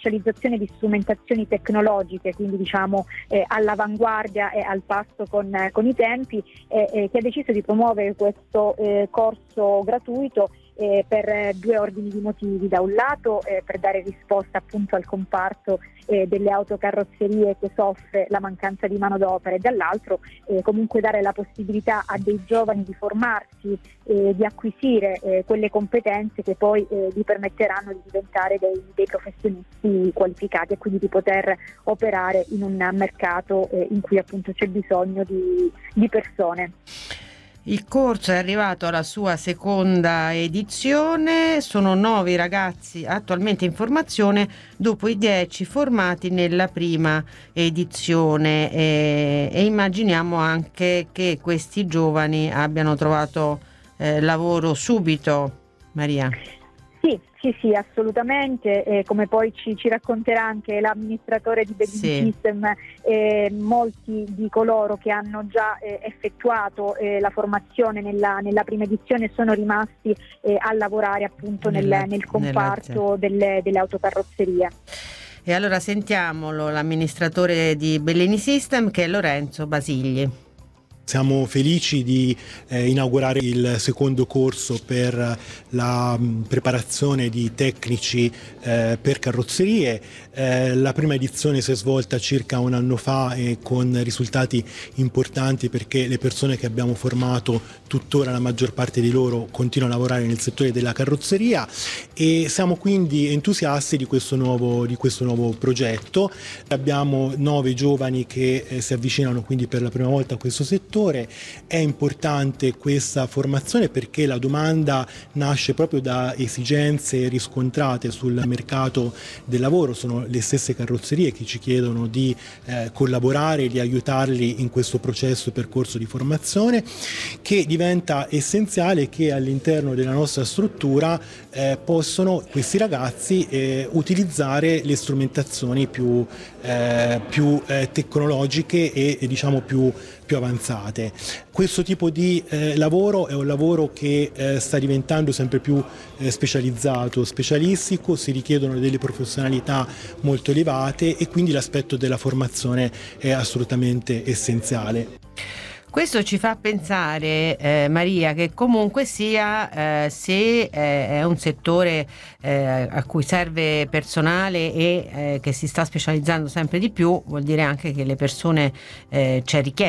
commercializzazione di strumentazioni tecnologiche, quindi diciamo all'avanguardia e al passo con i tempi, che ha deciso di promuovere questo corso gratuito per due ordini di motivi. Da un lato per dare risposta appunto al comparto delle autocarrozzerie che soffre la mancanza di manodopera, e dall'altro comunque dare la possibilità a dei giovani di formarsi, di acquisire quelle competenze che poi gli permetteranno di diventare dei professionisti qualificati e quindi di poter operare in un mercato in cui appunto c'è bisogno di persone. Il corso è arrivato alla sua seconda edizione, sono 9 ragazzi attualmente in formazione dopo i 10 formati nella prima edizione, e immaginiamo anche che questi giovani abbiano trovato lavoro subito, Maria. Sì, assolutamente, come poi ci racconterà anche l'amministratore di Bellini System, molti di coloro che hanno già effettuato la formazione nella prima edizione sono rimasti a lavorare appunto nel comparto delle autocarrozzerie. E allora sentiamolo, l'amministratore di Bellini System, che è Lorenzo Basigli. Siamo felici di inaugurare il secondo corso per la preparazione di tecnici per carrozzerie. La prima edizione si è svolta circa un anno fa e con risultati importanti, perché le persone che abbiamo formato, tuttora la maggior parte di loro continua a lavorare nel settore della carrozzeria, e siamo quindi entusiasti di questo nuovo progetto. Abbiamo 9 giovani che si avvicinano quindi per la prima volta a questo settore. È importante questa formazione perché la domanda nasce proprio da esigenze riscontrate sul mercato del lavoro. Sono le stesse carrozzerie che ci chiedono di collaborare, di aiutarli in questo processo e percorso di formazione, che diventa essenziale che all'interno della nostra struttura possono questi ragazzi utilizzare le strumentazioni più tecnologiche e diciamo più avanzate. Questo tipo di lavoro è un lavoro che sta diventando sempre più specialistico, si richiedono delle professionalità molto elevate e quindi l'aspetto della formazione è assolutamente essenziale. Questo ci fa pensare, Maria, che comunque sia, se è un settore a cui serve personale e che si sta specializzando sempre di più, vuol dire anche che le persone c'è richiesta